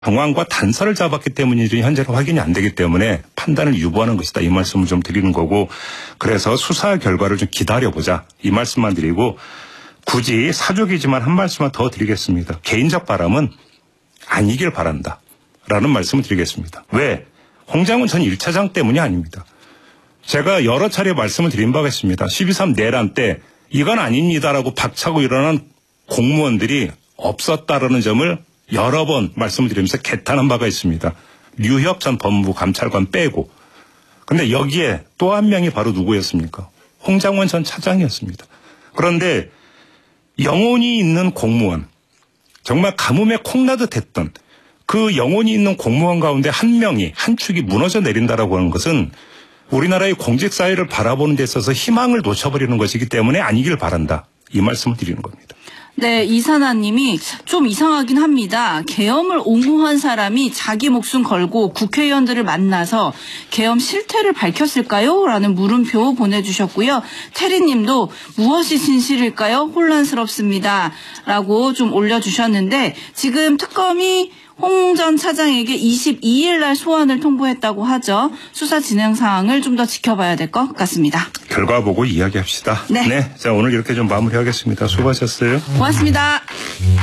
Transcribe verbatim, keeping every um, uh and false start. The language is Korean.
정황과 단서를 잡았기 때문이지 현재는 확인이 안 되기 때문에 판단을 유보하는 것이다. 이 말씀을 좀 드리는 거고, 그래서 수사 결과를 좀 기다려보자. 이 말씀만 드리고, 굳이 사족이지만 한 말씀만 더 드리겠습니다. 개인적 바람은 아니길 바란다. 라는 말씀을 드리겠습니다. 왜? 홍장훈 전 일 차장 때문이 아닙니다. 제가 여러 차례 말씀을 드린 바가 있습니다. 십이 삼 내란 때 이건 아닙니다라고 박차고 일어난 공무원들이 없었다라는 점을 여러 번 말씀을 드리면서 개탄한 바가 있습니다. 류혁 전 법무부 감찰관 빼고. 근데 여기에 또 한 명이 바로 누구였습니까? 홍장원 전 차장이었습니다. 그런데 영혼이 있는 공무원, 정말 가뭄에 콩나듯 했던 그 영혼이 있는 공무원 가운데 한 명이, 한 축이 무너져 내린다라고 하는 것은 우리나라의 공직사회를 바라보는 데 있어서 희망을 놓쳐버리는 것이기 때문에 아니길 바란다. 이 말씀을 드리는 겁니다. 네, 이사나님이 좀 이상하긴 합니다. 계엄을 옹호한 사람이 자기 목숨 걸고 국회의원들을 만나서 계엄 실태를 밝혔을까요? 라는 물음표 보내주셨고요. 태리님도 무엇이 진실일까요? 혼란스럽습니다. 라고 좀 올려주셨는데, 지금 특검이 홍 전 차장에게 이십이 일 날 소환을 통보했다고 하죠. 수사 진행 상황을 좀 더 지켜봐야 될 것 같습니다. 결과 보고 이야기합시다. 네. 네. 자, 오늘 이렇게 좀 마무리하겠습니다. 수고하셨어요. 고맙습니다.